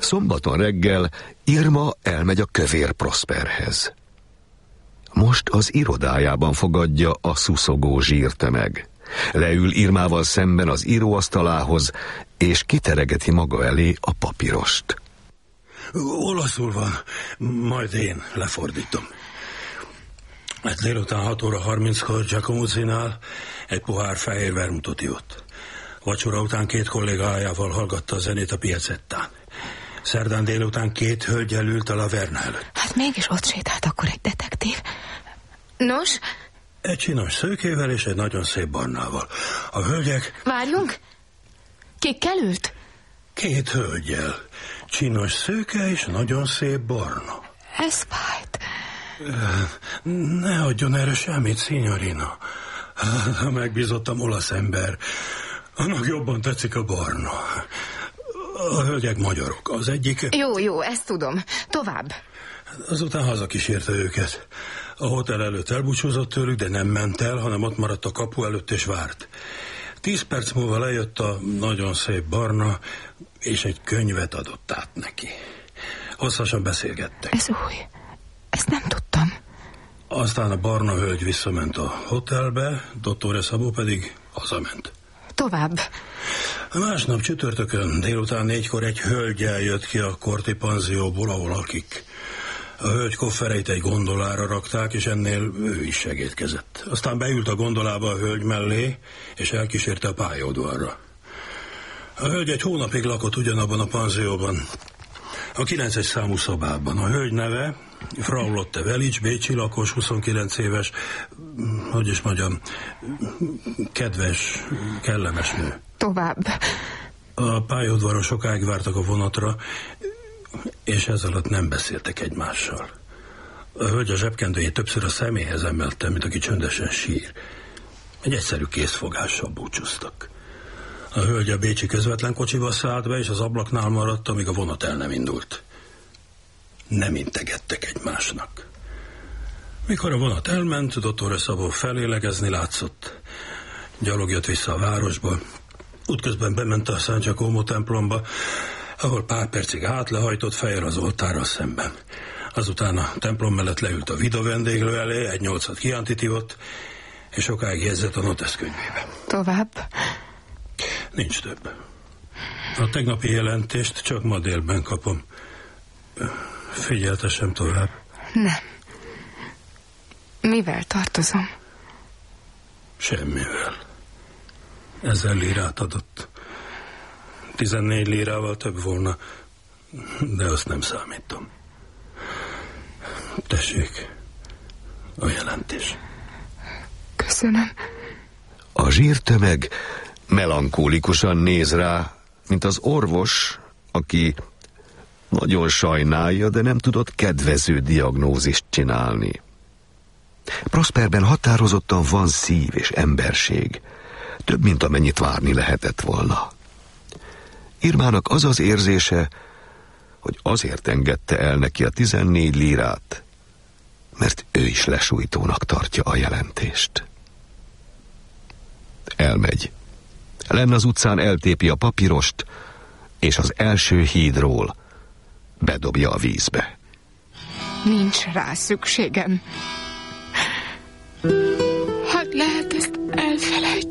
Szombaton reggel Irma elmegy a kövér Prosperhez. Most az irodájában fogadja a szuszogó zsírtömeg. Leül Irmával szemben az íróasztalához, és kiteregeti maga elé a papírost. Olaszul van, majd én lefordítom. Délután 6 óra 30-kor Giacomuzinál egy pohár fehér vermutot ivott. Vacsora után 2 kollégájával hallgatta a zenét a Piacettán. Szerdán délután 2 hölgyel ült a Laverna előtt. Hát mégis ott sétált akkor egy detektív. Nos? Egy csinos szőkével és egy nagyon szép barnával. A hölgyek... Várjunk! Kikkel ült? 2 hölgyel. Csinos szőke és nagyon szép barna. Ez fájt. Ne adjon erre semmit, signorina. Megbízottam olasz ember. Annak jobban tetszik a barna. A hölgyek magyarok. Az egyik... Jó, ezt tudom. Tovább. Azután hazakísérte őket. A hotel előtt elbúcsúzott tőlük, de nem ment el, hanem ott maradt a kapu előtt és várt. 10 perc múlva lejött a nagyon szép barna, és egy könyvet adott át neki. Hosszasan beszélgettek. Ez új. Ezt nem tudtam. Aztán a barna hölgy visszament a hotelbe, Dottore Szabó pedig hazament. Tovább. A másnap csütörtökön délután 4-kor egy hölgyel jött ki a Corti panzióból, ahol lakik. A hölgy koffereit egy gondolára rakták, és ennél ő is segédkezett. Aztán beült a gondolába a hölgy mellé, és elkísérte a pályaudvarra. A hölgy egy hónapig lakott ugyanabban a panzióban, a 9-es számú szobában. A hölgy neve Frau Lotte Velics, bécsi lakos, 29 éves, hogy is mondjam, kedves, kellemes nő. Tovább. A pályaudvaron sokáig vártak a vonatra, és ez alatt nem beszéltek egymással. A hölgy a zsebkendőjét többször a szeméhez emelte, mint aki csöndesen sír. Egy egyszerű készfogással búcsúztak. A hölgy a bécsi közvetlen kocsiba szállt be, és az ablaknál maradt, amíg a vonat el nem indult. Nem integettek egymásnak. Mikor a vonat elment, Dottore Szabó felélegezni látszott. Gyalog jött vissza a városba. Útközben bement a San Giacomo templomba, ahol pár percig átlehajtott fejjel az oltárral szemben. Azután a templom mellett leült a vida vendéglő elé, egy 8-at kiantit ivott, és sokáig jegyzett a notesz könyvébe. Tovább? Nincs több. A tegnapi jelentést csak ma délben kapom. Figyeltessem tovább. Nem. Mivel tartozom? Semmivel. 1000 lirát adott. 14 lirával több volna, de azt nem számítom. Tessék, a jelentés. Köszönöm. A zsírtömeg melankólikusan néz rá, mint az orvos, aki nagyon sajnálja, de nem tudott kedvező diagnózist csinálni. Prosperben határozottan van szív és emberség, több, mint amennyit várni lehetett volna. Irmának az az érzése, hogy azért engedte el neki a 14 lirát, mert ő is lesújtónak tartja a jelentést. Elmegy. Lenn az utcán eltépi a papírost, és az első hídról bedobja a vízbe. Nincs rá szükségem. Hát lehet ezt elfelejteni.